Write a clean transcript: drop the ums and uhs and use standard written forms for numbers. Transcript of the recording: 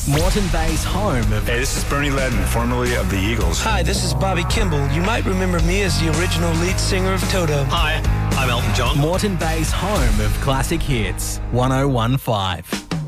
Moreton Bay's home of... Hey, this is Bernie Ledden, formerly of the Eagles. Hi, this is Bobby Kimball. You might remember me as the original lead singer of Toto. Hi, I'm Elton John. Moreton Bay's home of classic hits, 1015.